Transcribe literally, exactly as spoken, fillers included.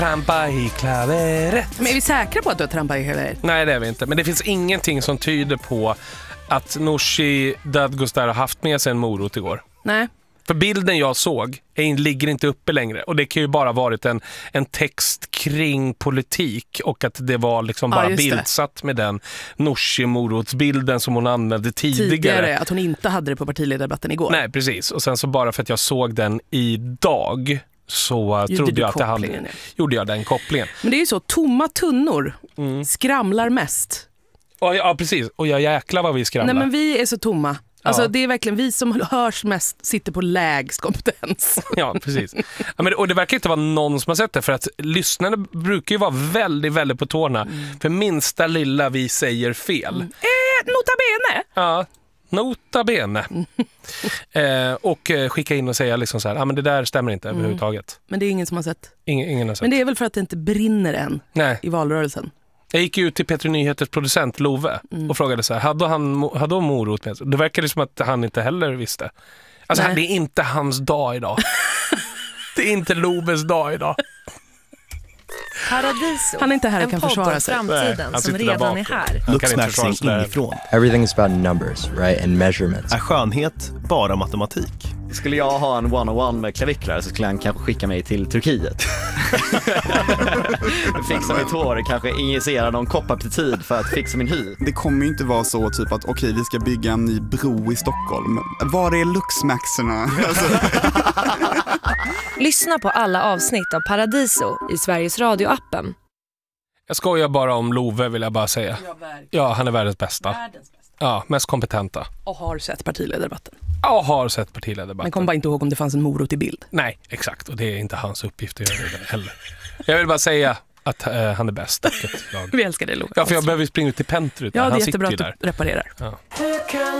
Trampa i klaveret. Men är vi säkra på att du har trampat i klaveret? Nej, det är vi inte. Men det finns ingenting som tyder på att Nooshi Dadgostar har haft med sig en morot igår. Nej. För bilden jag såg är, ligger inte uppe längre. Och det kan ju bara varit en, en text kring politik. Och att det var liksom bara ja, bildsatt med den Nooshi-morotsbilden som hon använde tidigare. Tidigare, att hon inte hade det på partiledardebatten igår. Nej, precis. Och sen så bara för att jag såg den idag så Gjorde trodde du jag att det hade, kopplingen, ja. gjorde jag den kopplingen. Men det är ju så, tomma tunnor Mm. skramlar mest. Och, ja, precis. Och jag jäklar vad vi skramlar. Nej, men vi är så tomma. Alltså Ja. det är verkligen vi som hörs mest sitter på lägst kompetens. Ja, precis. Ja, men, och det verkar inte vara någon som har sett det, för att lyssnarna brukar ju vara väldigt, väldigt på tårna. Mm. För minsta lilla vi säger fel. Mm. Eh, nota bene! Ja, nota bene. Mm. eh, och eh, skicka in och säga liksom så här, ah, men det där stämmer inte mm. överhuvudtaget. Men det är ingen som har sett. Ingen, ingen har sett. Men det är väl för att det inte brinner än. Nej. I valrörelsen. Jag gick ut till Petri Nyheters producent Love mm. och frågade så här, hade han hade hon morot med sig? Det verkar som att han inte heller visste. Alltså det är inte hans dag idag. Det är inte Loves dag idag. Paradiso. Han är inte här och kan försvara sig. Framtiden Nej, som redan är här. Looksmaxing inifrån. Everything is about numbers, right? And measurements. Är skönhet bara matematik? Skulle jag ha en one-on-one med klaviklare så skulle han kanske skicka mig till Turkiet. Fixa mitt hår, kanske injicera någon kopparpeptid för att fixa min hy. Det kommer ju inte vara så typ att okej, okay, vi ska bygga en ny bro i Stockholm. Var är Luxmaxerna? Alltså. Lyssna på alla avsnitt av Paradiso i Sveriges Radio-appen. Jag skojar bara om Love, vill jag bara säga. Ja, han är världens bästa. Världens bästa. Ja, mest kompetenta. Och har sett partiledardebatten. Ja, har sett partiledardebatten. Men kom bara inte ihåg om det fanns en morot i bild. Nej, exakt. Och det är inte hans uppgift att göra det heller. Jag vill bara säga att uh, han är bäst. Jag... Vi älskar det, Love. Ja, för jag behöver springa ut till Pentry. Ja, det är han jättebra sitter att ju du reparerar. Ja.